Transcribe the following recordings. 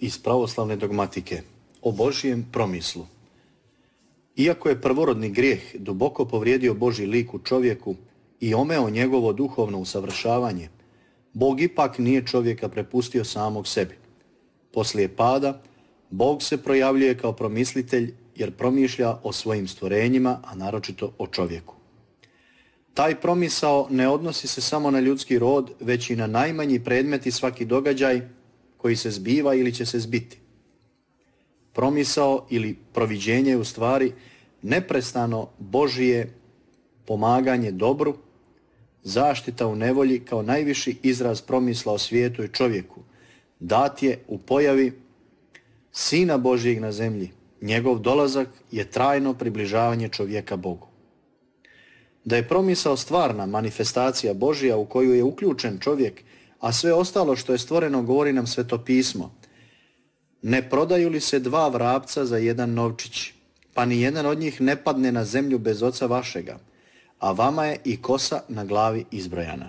iz pravoslavne dogmatike o Božijem promislu. Iako je prvorodni grijeh duboko povrijedio Božji lik u čovjeku i omeo njegovo duhovno usavršavanje, Bog ipak nije čovjeka prepustio samog sebi. Poslije pada, Bog se projavljuje kao promislitelj jer promišlja o svojim stvorenjima, a naročito o čovjeku. Taj promisao ne odnosi se samo na ljudski rod, već i na najmanji predmet i svaki događaj koji se zbiva ili će se zbiti. Promisao ili proviđenje je u stvari neprestano Božije pomaganje dobru, zaštita u nevolji kao najviši izraz promisla o svijetu i čovjeku. Dat je u pojavi Sina Božijeg na zemlji. Njegov dolazak je trajno približavanje čovjeka Bogu. Da je promisao stvarna manifestacija Božja u koju je uključen čovjek, a sve ostalo što je stvoreno govori nam Sveto pismo. Ne prodaju li se 2 vrapca za 1 novčić, pa ni jedan od njih ne padne na zemlju bez oca vašega, a vama je i kosa na glavi izbrojana.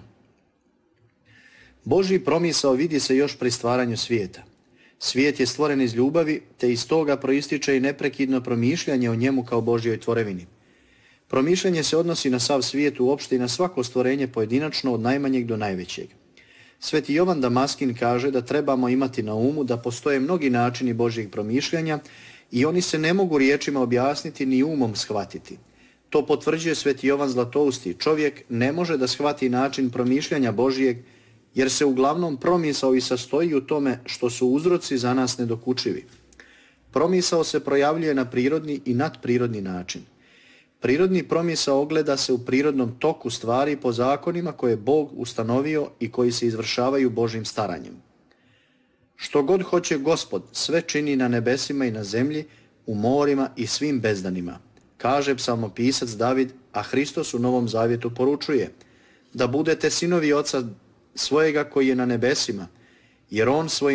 Božji promisao vidi se još pri stvaranju svijeta. Svijet je stvoren iz ljubavi, te iz toga proističe i neprekidno promišljanje o njemu kao Božjoj tvorevini. Promišljanje se odnosi na sav svijet uopšte i na svako stvorenje pojedinačno od najmanjeg do najvećeg. Sveti Jovan Damaskin kaže da trebamo imati na umu da postoje mnogi načini Božjeg promišljanja i oni se ne mogu riječima objasniti ni umom shvatiti. To potvrđuje Sveti Jovan Zlatousti. Čovjek ne može da shvati način promišljanja Božjeg jer se uglavnom promisao i sastoji u tome što su uzroci za nas nedokučivi. Promisao se projavljuje na prirodni i nadprirodni način. Prirodni promisao ogleda se u prirodnom toku stvari po zakonima koje je Bog ustanovio i koji se izvršavaju Božjim staranjem. Što god hoće Gospod, sve čini na nebesima i na zemlji, u morima i svim bezdanima. Kaže psalmopisac David, a Hristos u Novom Zavjetu poručuje da budete sinovi Oca svojega koji je na nebesima, jer on svojim